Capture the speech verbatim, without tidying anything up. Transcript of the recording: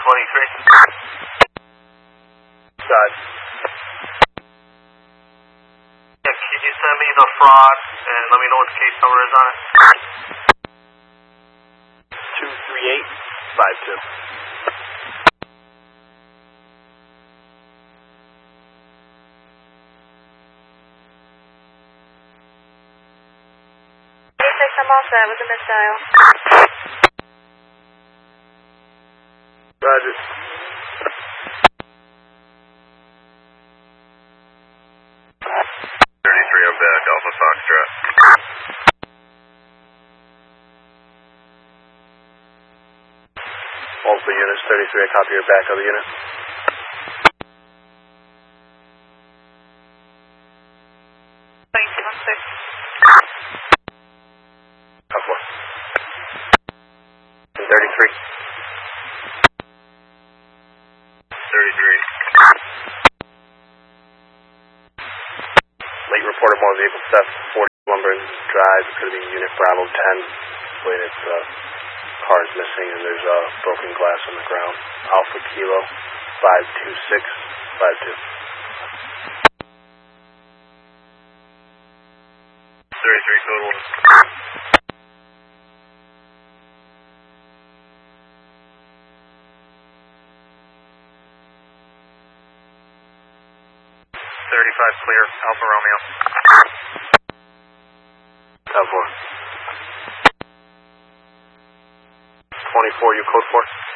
twenty-three. Side. Yeah, can you send me the fraud and let me know what the case number is on it? two three eight five two. I'm all set with the misdial. Roger. thirty-three, I'm back, Alpha Foxtrot. Multiple units, thirty-three, I copy your back of the unit. twenty-two one six. thirty-three. thirty-three. Late report of motor vehicle theft, forty Lumber Drive, could be unit Bravo ten. When it's, uh, car is missing and there's uh, broken glass on the ground. Alpha Kilo, five two six five two. thirty-three, code one. thirty-five clear, Alpha Romeo. ten four. twenty-four, you code four?